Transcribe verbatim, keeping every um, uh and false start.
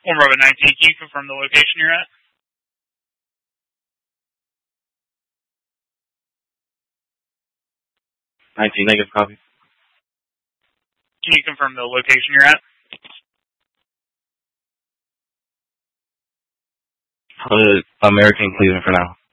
One Robin nineteen, can you confirm the location you're at? nineteen, negative copy. Can you confirm the location you're at? Uh, American Cleveland for now.